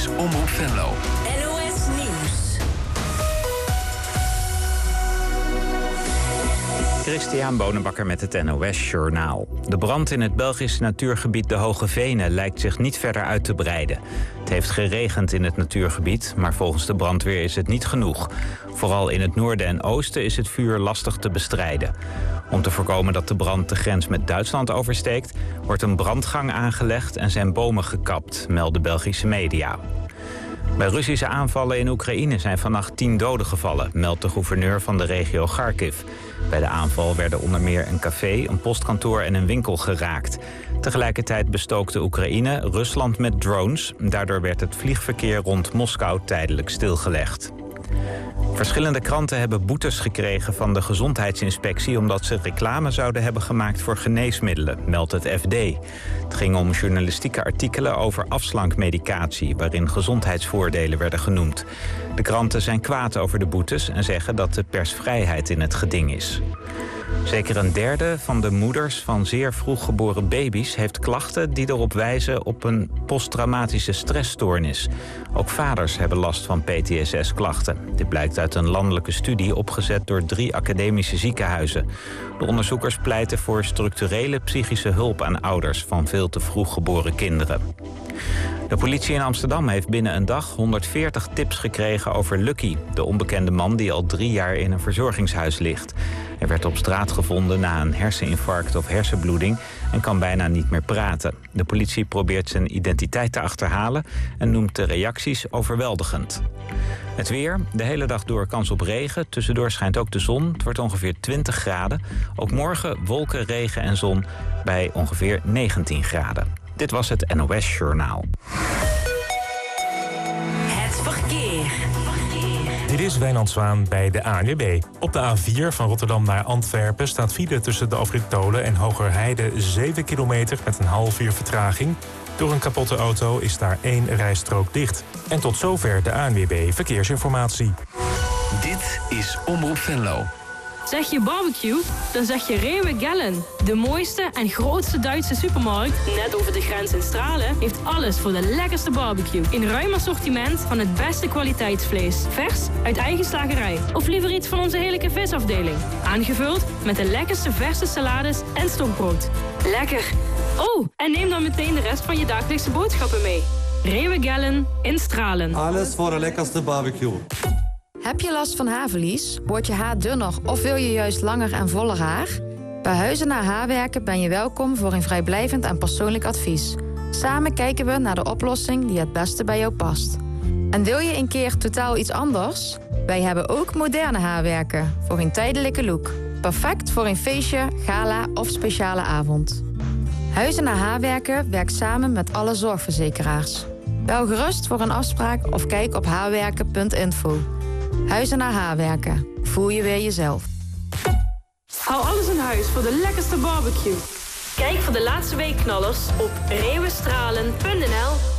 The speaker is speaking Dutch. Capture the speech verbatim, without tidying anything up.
Omroep Venlo. N O S Nieuws. Christian Bonenbakker met het N O S Journaal. De brand in het Belgische natuurgebied de Hoge Venen lijkt zich niet verder uit te breiden. Het heeft geregend in het natuurgebied, maar volgens de brandweer is het niet genoeg. Vooral in het noorden en oosten is het vuur lastig te bestrijden. Om te voorkomen dat de brand de grens met Duitsland oversteekt, wordt een brandgang aangelegd en zijn bomen gekapt, melden Belgische media. Bij Russische aanvallen in Oekraïne zijn vannacht tien doden gevallen, meldt de gouverneur van de regio Kharkiv. Bij de aanval werden onder meer een café, een postkantoor en een winkel geraakt. Tegelijkertijd bestookte Oekraïne Rusland met drones. Daardoor werd het vliegverkeer rond Moskou tijdelijk stilgelegd. Verschillende kranten hebben boetes gekregen van de gezondheidsinspectie omdat ze reclame zouden hebben gemaakt voor geneesmiddelen, meldt het F D. Het ging om journalistieke artikelen over afslankmedicatie, waarin gezondheidsvoordelen werden genoemd. De kranten zijn kwaad over de boetes en zeggen dat de persvrijheid in het geding is. Zeker een derde van de moeders van zeer vroeg geboren baby's heeft klachten die erop wijzen op een posttraumatische stressstoornis. Ook vaders hebben last van P T S S-klachten. Dit blijkt uit een landelijke studie opgezet door drie academische ziekenhuizen. De onderzoekers pleiten voor structurele psychische hulp aan ouders van veel te vroeg geboren kinderen. De politie in Amsterdam heeft binnen een dag honderdveertig tips gekregen over Lucky, de onbekende man die al drie jaar in een verzorgingshuis ligt. Hij werd op straat gevonden na een herseninfarct of hersenbloeding en kan bijna niet meer praten. De politie probeert zijn identiteit te achterhalen en noemt de reacties overweldigend. Het weer, de hele dag door kans op regen. Tussendoor schijnt ook de zon. Het wordt ongeveer twintig graden. Ook morgen wolken, regen en zon bij ongeveer negentien graden. Dit was het N O S Journaal. Het verkeer. Dit is Wijnand Zwaan bij de A N W B. Op de A vier van Rotterdam naar Antwerpen staat file tussen de afrit Tolen en Hogerheide zeven kilometer met een half uur vertraging. Door een kapotte auto is daar één rijstrook dicht. En tot zover de A N W B Verkeersinformatie. Dit is Omroep Venlo. Zeg je barbecue? Dan zeg je Rewe Gellen. De mooiste en grootste Duitse supermarkt, net over de grens in Stralen, heeft alles voor de lekkerste barbecue. In ruim assortiment van het beste kwaliteitsvlees. Vers uit eigen slagerij. Of liever iets van onze heerlijke visafdeling. Aangevuld met de lekkerste verse salades en stokbrood. Lekker! Oh, en neem dan meteen de rest van je dagelijkse boodschappen mee. Rewe Gellen in Stralen. Alles voor de lekkerste barbecue. Heb je last van haarverlies? Wordt je haar dunner of wil je juist langer en voller haar? Bij Huizen naar Haarwerken ben je welkom voor een vrijblijvend en persoonlijk advies. Samen kijken we naar de oplossing die het beste bij jou past. En wil je een keer totaal iets anders? Wij hebben ook moderne haarwerken voor een tijdelijke look. Perfect voor een feestje, gala of speciale avond. Huizen naar Haarwerken werkt samen met alle zorgverzekeraars. Bel gerust voor een afspraak of kijk op haarwerken punt info. Huizen naar Haarwerken. Voel je weer jezelf. Hou alles in huis voor de lekkerste barbecue. Kijk voor de laatste weekknallers op rewestralen punt n l.